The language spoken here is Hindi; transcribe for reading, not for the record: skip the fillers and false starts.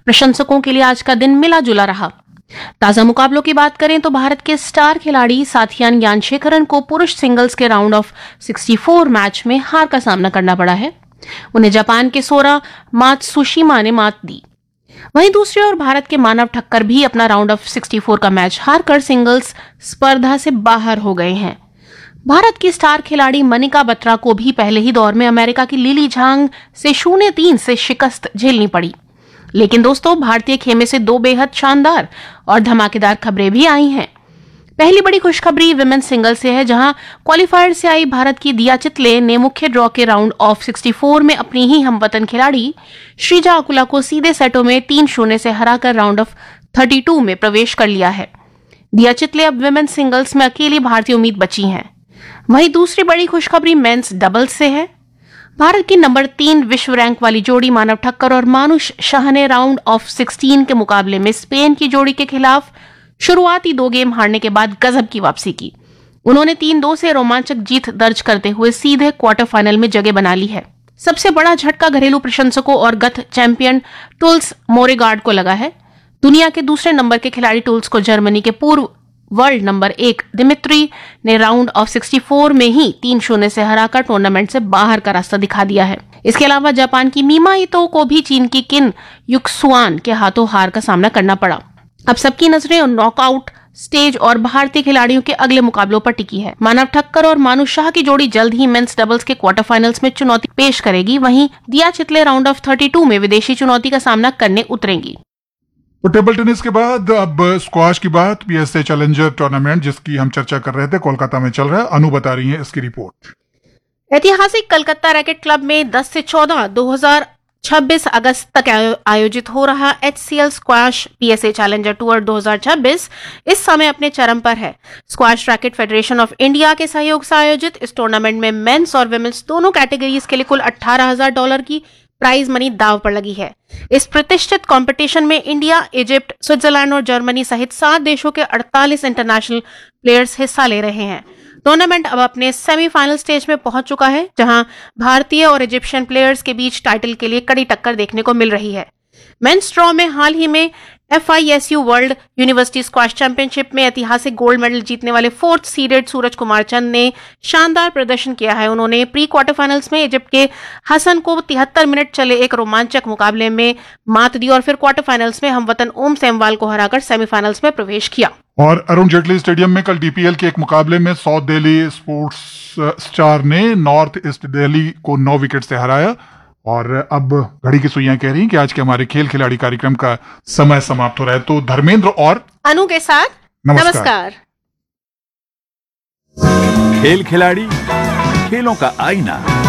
प्रशंसकों के लिए आज का दिन मिला जुला रहा। ताजा मुकाबलों की बात करें तो भारत के स्टार खिलाड़ी साथियान ज्ञानशेखरन को पुरुष सिंगल्स के राउंड ऑफ 64 मैच में हार का सामना करना पड़ा है। उन्हें जापान के सोरा मात्सुशिमा ने मात दी। वहीं दूसरी ओर भारत के मानव ठक्कर भी अपना राउंड ऑफ 64 का मैच हारकर सिंगल्स स्पर्धा से बाहर हो गए हैं। भारत की स्टार खिलाड़ी मनिका बत्रा को भी पहले ही दौर में अमेरिका की लिली झांग से 0-3 से शिकस्त झेलनी पड़ी। लेकिन दोस्तों, भारतीय खेमे से दो बेहद शानदार और धमाकेदार खबरें भी आई हैं। पहली बड़ी खुशखबरी विमेन्स सिंगल से है, जहां क्वालिफायर से आई भारत की दिया चितले ने मुख्य ड्रॉ के राउंड ऑफ 64 में अपनी ही हमवतन खिलाड़ी श्रीजा अकुला को सीधे सेटों में 3-0 से हराकर राउंड ऑफ 32 में प्रवेश कर लिया है। दिया चितले अब विमेन्स सिंगल्स में अकेली भारतीय उम्मीद बची हैं। वहीं दूसरी बड़ी खुशखबरी मेंस डबल्स से है। भारत की नंबर 3 विश्व रैंक वाली जोड़ी मानव ठक्कर और मानुष शाह ने राउंड ऑफ 16 के मुकाबले में स्पेन की जोड़ी के खिलाफ शुरुआती 2 गेम हारने के बाद गजब की वापसी की। उन्होंने 3-2 से रोमांचक जीत दर्ज करते हुए सीधे क्वार्टर फाइनल में जगह बना ली है। सबसे बड़ा झटका घरेलू प्रशंसकों और गत चैंपियन टूल्स मोरेगार्ड को लगा है। दुनिया के दूसरे नंबर के खिलाड़ी टूल्स को जर्मनी के पूर्व वर्ल्ड नंबर 1 दिमित्री ने राउंड ऑफ 64 में ही 3-0 से हराकर टूर्नामेंट से बाहर का रास्ता दिखा दिया है। इसके अलावा जापान की मीमा इतो को भी चीन की किन युक्सुआन के हाथों हार का सामना करना पड़ा। अब सबकी नजरें नॉकआउट स्टेज और भारतीय खिलाड़ियों के अगले मुकाबलों पर टिकी है। मानव ठक्कर और मानुष शाह की जोड़ी जल्द ही मेंस डबल्स के क्वार्टर फाइनल्स में चुनौती पेश करेगी। वहीं दिया चितले राउंड ऑफ 32 में विदेशी चुनौती का सामना करने उतरेंगी। तो टेबल टेनिस के बाद अब स्क्वाश की बात। पीएसए चैलेंजर टूर्नामेंट जिसकी हम चर्चा कर रहे थे कोलकाता में चल रहा है। अनु बता रही है इसकी रिपोर्ट। ऐतिहासिक कलकत्ता रैकेट क्लब में 10 से 14 2026 अगस्त तक आयोजित हो रहा HCL squash PSA challenger tour 2026 इस समय अपने चरम पर है। Squash racket federation of India के सहयोग से आयोजित इस टूर्नामेंट में मेंस और विमेंस दोनों कैटेगरीज के लिए कुल $18,000 की प्राइज मनी दांव पर लगी है। इस प्रतिष्ठित कंपटीशन में इंडिया, इजिप्ट, स्विट्जरलैंड और जर्मनी सहित 7 देशों के 48 इंटरनेशनल प्लेयर्स हिस्सा ले रहे हैं। टूर्नामेंट अब अपने सेमीफाइनल स्टेज में पहुंच चुका है, जहां भारतीय और इजिप्शियन प्लेयर्स के बीच टाइटल के लिए कड़ी टक्कर देखने को मिल रही है। मेंस ड्रॉ में हाल ही में FISU world university squash championship में ऐतिहासिक गोल्ड मेडल जीतने वाले 4th सीडेड सूरज कुमार चंद ने शानदार प्रदर्शन किया है। उन्होंने प्री क्वार्टर फाइनल्स में इजिप्ट के हसन को 73 मिनट चले एक रोमांचक मुकाबले में मात दी और फिर क्वार्टर फाइनल्स में हमवतन ओम सेमवाल को हराकर सेमीफाइनल्स में प्रवेश किया। और अरुण जेटली स्टेडियम में कल DPL के एक मुकाबले में साउथ दिल्ली स्पोर्ट्स स्टार ने नॉर्थ ईस्ट दिल्ली को 9 विकेट से हराया। और अब घड़ी की सुइयां कह रही हैं कि आज के हमारे खेल खिलाड़ी कार्यक्रम का समय समाप्त हो रहा है। तो धर्मेंद्र और अनु के साथ नमस्कार। खेल खिलाड़ी, खेलों का आईना।